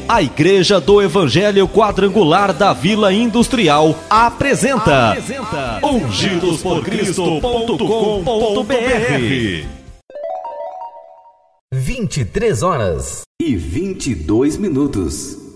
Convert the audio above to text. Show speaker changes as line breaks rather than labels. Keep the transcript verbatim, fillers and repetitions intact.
A Igreja do Evangelho Quadrangular da Vila Industrial apresenta, apresenta ungidos por cristo ponto com ponto br.
vinte e três horas
e vinte e dois minutos.